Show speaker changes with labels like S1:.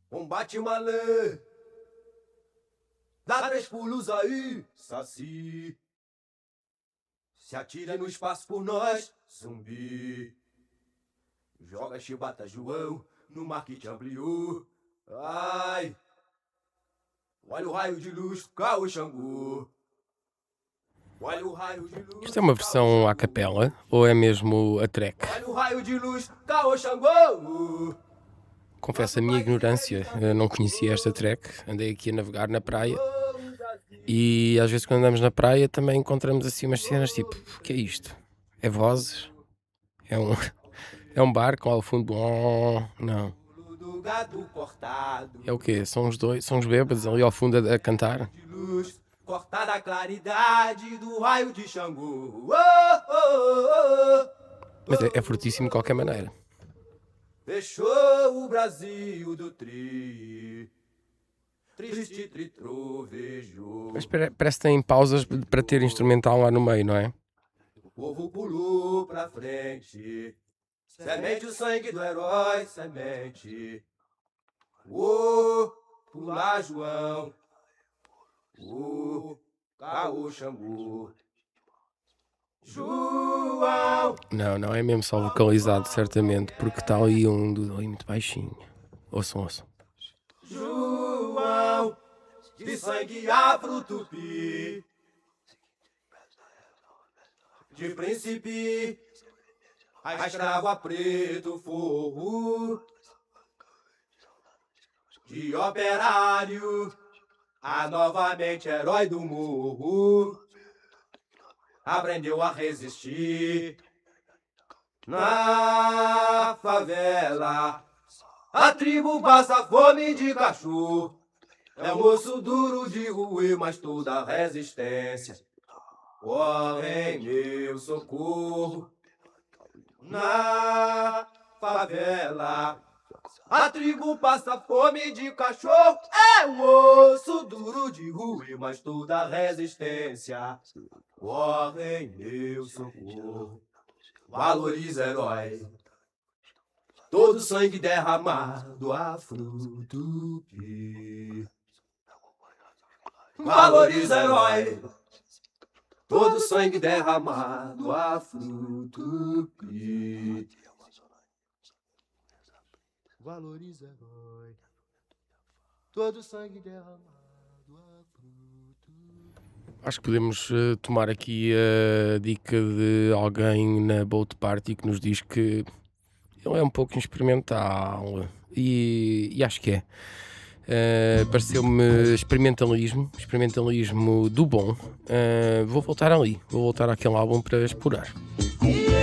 S1: Combate malê, dá 3 pulos aí, saci. Se atira no espaço por nós, zumbi. Joga chibata João no mar que te ampliou. Ai, olha o raio de luz, caô Xangô. Olha o raio de luz.
S2: Isto é uma versão à capela ou é mesmo a track?
S1: Olha o raio de luz, caô Xangô.
S2: Confesso a minha ignorância, eu não conhecia esta track, andei aqui a navegar na praia e às vezes quando andamos na praia também encontramos assim umas cenas tipo, o que é isto? É vozes? É um, é um bar com ao fundo, não,
S1: Do gado cortado.
S2: é o quê? São os bêbados ali ao fundo a cantar?
S1: De luz, cortada a claridade do raio de Xangô. Oh, oh, oh, oh.
S2: Mas é fortíssimo de qualquer maneira.
S1: Fechou o Brasil do tri. Triste trovejou.
S2: Mas parece que tem pausas para ter instrumental lá no meio, não é?
S1: O povo pulou pra frente. Semente o sangue do herói, semente. Ô, pula João. Ô, caô Xangô. João.
S2: Não é mesmo só vocalizado, certamente, porque está ali ali muito baixinho. Ouçam.
S1: João. De sangue afro-tupi. De príncipe a escravo a preto forro. De operário a novamente herói do morro. Aprendeu a resistir na favela. A tribo passa fome de cachorro. É um osso duro de roer, mas toda resistência corre em meu socorro. Na favela a tribo passa fome de cachorro. É um osso duro de roer, mas toda resistência corre em meu socorro. Valoriza herói, todo sangue derramado afro-tupi. Valoriza herói, todo sangue derramado afro-tupi. Valoriza herói, todo sangue derramado afro-tupi.
S2: Acho que podemos tomar aqui a dica de alguém na Boat Party que nos diz que ele é um pouco experimental e acho que é. Pareceu-me experimentalismo do bom. Vou voltar àquele álbum para explorar.